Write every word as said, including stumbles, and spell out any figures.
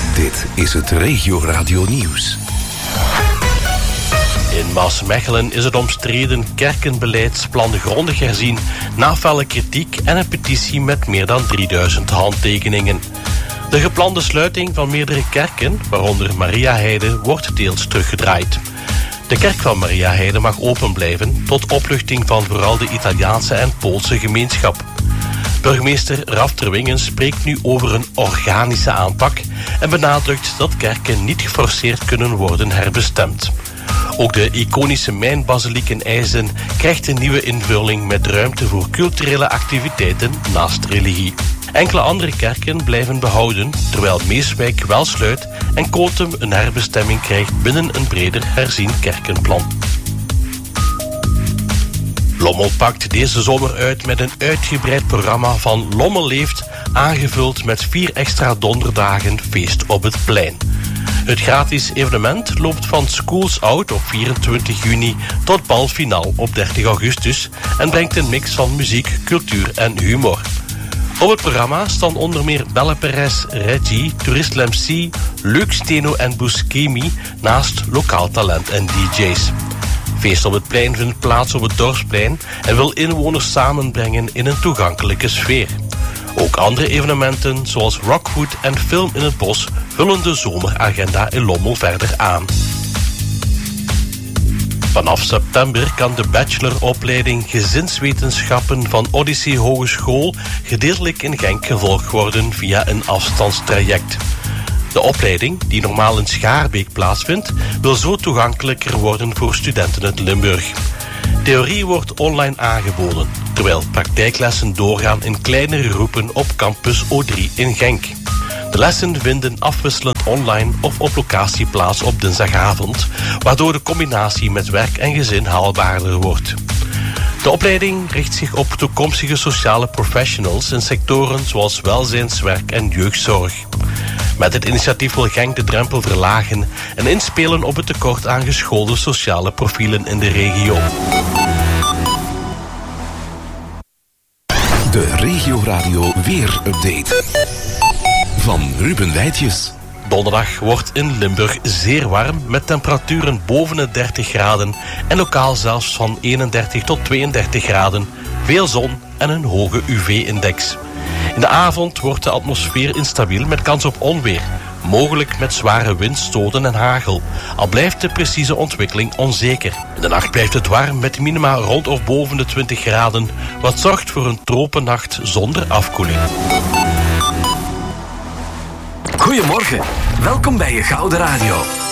Dit is het Regio Radio Nieuws. In Maasmechelen is het omstreden kerkenbeleidsplan grondig herzien na felle kritiek en een petitie met meer dan drieduizend handtekeningen. De geplande sluiting van meerdere kerken, waaronder Mariaheide, wordt deels teruggedraaid. De kerk van Mariaheide mag open blijven tot opluchting van vooral de Italiaanse en Poolse gemeenschap. Burgemeester Raf Terwingen spreekt nu over een organische aanpak en benadrukt dat kerken niet geforceerd kunnen worden herbestemd. Ook de iconische mijnbasiliek in IJzen krijgt een nieuwe invulling met ruimte voor culturele activiteiten naast religie. Enkele andere kerken blijven behouden, terwijl Meeswijk wel sluit en Kotem een herbestemming krijgt binnen een breder herzien kerkenplan. Lommel pakt deze zomer uit met een uitgebreid programma van Lommel Leeft, aangevuld met vier extra donderdagen feest op het plein. Het gratis evenement loopt van Schools Out op vierentwintig juni tot balfinaal op dertig augustus en brengt een mix van muziek, cultuur en humor. Op het programma staan onder meer Belle Perez, Reggie, Tourist M C, Luc Steno en Buscemi, naast lokaal talent en D J's. Feest op het plein vindt plaats op het Dorpsplein en wil inwoners samenbrengen in een toegankelijke sfeer. Ook andere evenementen zoals Rockwood en Film in het Bos vullen de zomeragenda in Lommel verder aan. Vanaf september kan de bacheloropleiding Gezinswetenschappen van Odyssee Hogeschool gedeeltelijk in Genk gevolgd worden via een afstandstraject. De opleiding, die normaal in Schaarbeek plaatsvindt, wil zo toegankelijker worden voor studenten uit Limburg. Theorie wordt online aangeboden, terwijl praktijklessen doorgaan in kleinere groepen op campus O drie in Genk. De lessen vinden afwisselend online of op locatie plaats op dinsdagavond, waardoor de combinatie met werk en gezin haalbaarder wordt. De opleiding richt zich op toekomstige sociale professionals in sectoren zoals welzijnswerk en jeugdzorg. Met het initiatief wil Genk de drempel verlagen en inspelen op het tekort aan geschoolde sociale profielen in de regio. De Regio Radio Weer-update van Ruben Wijtjes. Donderdag wordt in Limburg zeer warm met temperaturen boven de dertig graden en lokaal zelfs van eenendertig tot tweeëndertig graden, veel zon en een hoge U V-index. In de avond wordt de atmosfeer instabiel met kans op onweer, mogelijk met zware windstoten en hagel, al blijft de precieze ontwikkeling onzeker. In de nacht blijft het warm met minima rond of boven de twintig graden, wat zorgt voor een tropennacht zonder afkoeling. Goedemorgen, welkom bij je Gouden Radio.